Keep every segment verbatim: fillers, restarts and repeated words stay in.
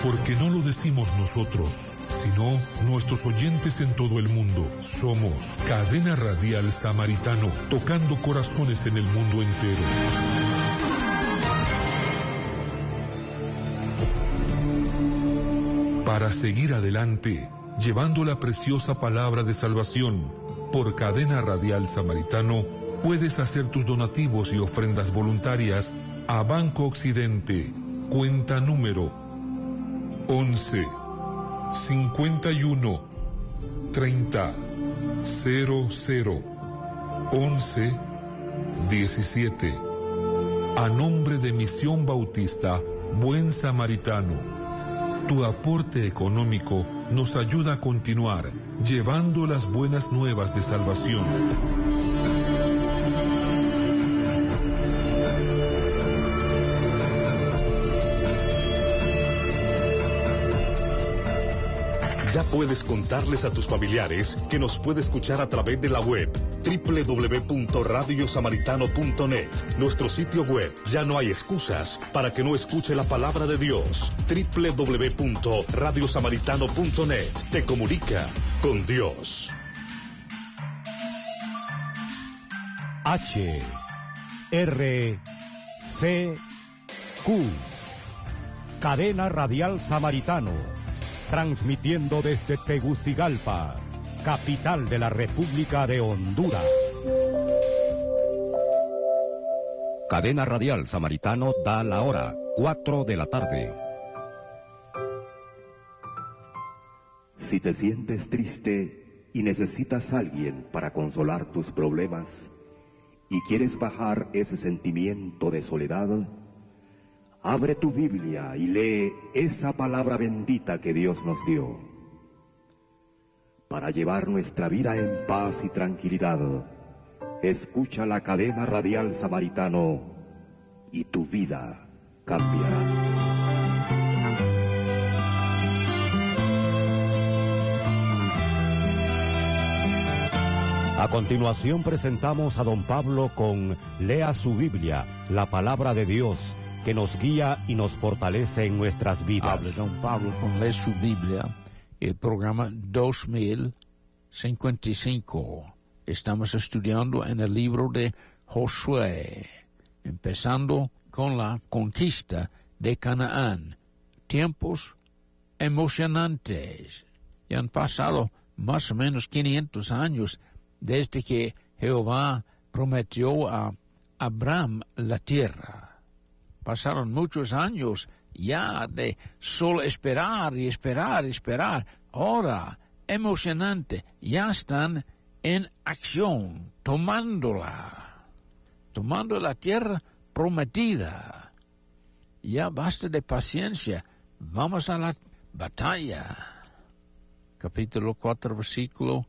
Porque no lo decimos nosotros, sino nuestros oyentes en todo el mundo. Somos Cadena Radial Samaritano, tocando corazones en el mundo entero. Para seguir adelante, llevando la preciosa palabra de salvación, por Cadena Radial Samaritano, puedes hacer tus donativos y ofrendas voluntarias a Banco Occidente, cuenta número once, cincuenta y uno, treinta, cero cero, once, diecisiete. A nombre de Misión Bautista Buen Samaritano. Tu aporte económico nos ayuda a continuar llevando las buenas nuevas de salvación. Ya puedes contarles a tus familiares que nos puede escuchar a través de la web doble u doble u doble u punto radio samaritano punto net. Nuestro sitio web. Ya no hay excusas para que no escuche la palabra de Dios. doble u doble u doble u punto radio samaritano punto net. Te comunica con Dios. H R C Q Cadena Radial Samaritano, transmitiendo desde Tegucigalpa, capital de la República de Honduras. Cadena Radial Samaritano da la hora, cuatro de la tarde. Si te sientes triste y necesitas a alguien para consolar tus problemas y quieres bajar ese sentimiento de soledad, abre tu Biblia y lee esa palabra bendita que Dios nos dio. Para llevar nuestra vida en paz y tranquilidad, escucha la Cadena Radial Samaritano y tu vida cambiará. A continuación presentamos a don Pablo con Lea su Biblia, la palabra de Dios, que nos guía y nos fortalece en nuestras vidas. Habla don Pablo con Lea su Biblia, el programa dos mil cincuenta y cinco. Estamos estudiando en el libro de Josué, empezando con la conquista de Canaán. Tiempos emocionantes. Ya han pasado más o menos quinientos años desde que Jehová prometió a Abraham la tierra. Pasaron muchos años ya de solo esperar y esperar y esperar. Ahora, emocionante, ya están en acción, tomándola, tomando la tierra prometida. Ya basta de paciencia, vamos a la batalla. Capítulo cuatro, versículo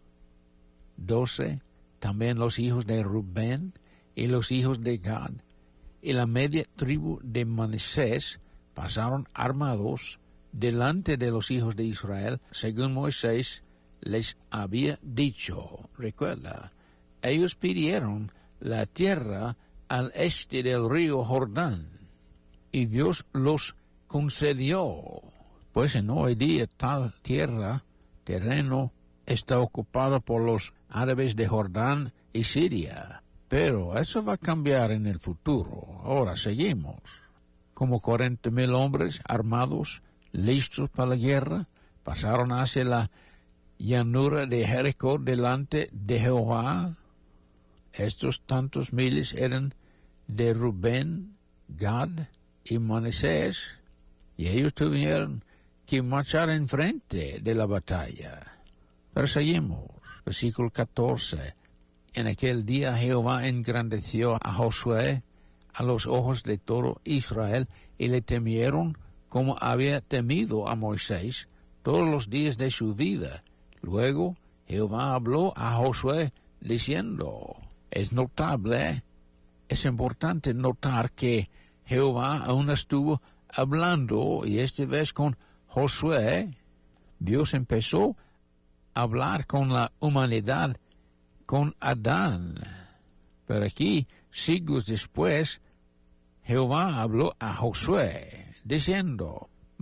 doce. También los hijos de Rubén y los hijos de Gad y la media tribu de Manasés pasaron armados delante de los hijos de Israel, según Moisés les había dicho. Recuerda, ellos pidieron la tierra al este del río Jordán, y Dios los concedió. Pues en hoy día tal tierra, terreno, está ocupado por los árabes de Jordán y Siria. Pero eso va a cambiar en el futuro. Ahora seguimos. Como cuarenta mil hombres armados, listos para la guerra, pasaron hacia la llanura de Jericó delante de Jehová. Estos tantos miles eran de Rubén, Gad y Manasés, y ellos tuvieron que marchar enfrente de la batalla. Pero seguimos. Versículo catorce. En aquel día Jehová engrandeció a Josué a los ojos de todo Israel, y le temieron como había temido a Moisés todos los días de su vida. Luego Jehová habló a Josué diciendo, es notable, es importante notar que Jehová aún estuvo hablando, y esta vez con Josué. Dios empezó a hablar con la humanidad, con Adán. Pero aquí, siglos después, Jehová habló a Josué, diciendo,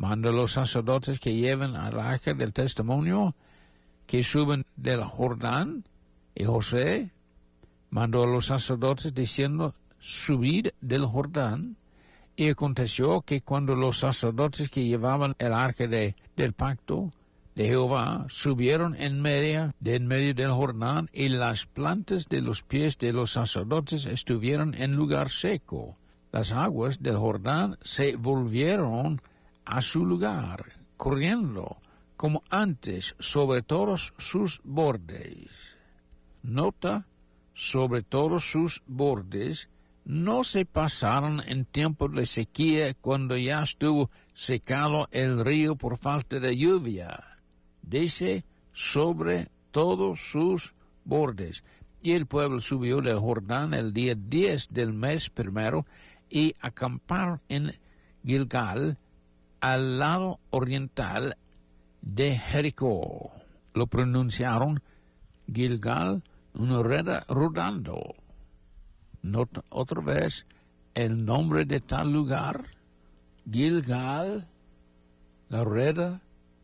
manda a los sacerdotes que lleven al arca del testimonio, que suben del Jordán, y Josué mandó a los sacerdotes diciendo, subid del Jordán. Y aconteció que cuando los sacerdotes que llevaban el arca de, del pacto de Jehová subieron en medio, de en medio del Jordán, y las plantas de los pies de los sacerdotes estuvieron en lugar seco, las aguas del Jordán se volvieron a su lugar, corriendo como antes sobre todos sus bordes. Nota, sobre todos sus bordes, no se pasaron en tiempo de sequía cuando ya estuvo secado el río por falta de lluvia. Dice, sobre todos sus bordes. Y el pueblo subió del Jordán el día diez del mes primero y acamparon en Gilgal, al lado oriental de Jericó. Lo pronunciaron Gilgal, una rueda rodando. Nota otra vez el nombre de tal lugar, Gilgal, la rueda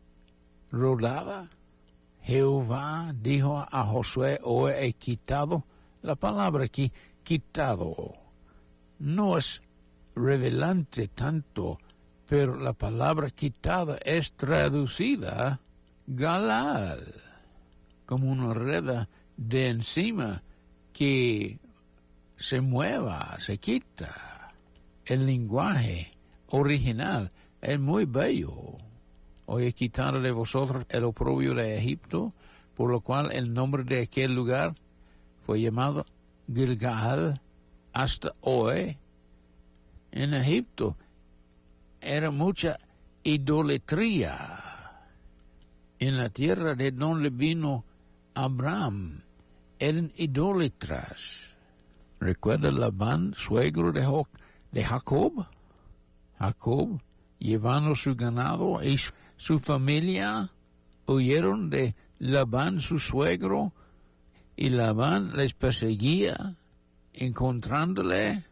rodaba. Jehová dijo a Josué, hoy he quitado, la palabra aquí, quitado, no es revelante tanto, pero la palabra quitada es traducida galal, como una rueda de encima que se mueva, se quita. El lenguaje original es muy bello. Hoy he quitado de vosotros el oprobio de Egipto, por lo cual el nombre de aquel lugar fue llamado Gilgal hasta hoy. En Egipto era mucha idolatría. En la tierra de donde vino Abraham eran idólatras. ¿Recuerda Labán, suegro de, jo- de Jacob? Jacob, llevando su ganado y su, su familia, huyeron de Labán, su suegro, y Labán les perseguía, encontrándole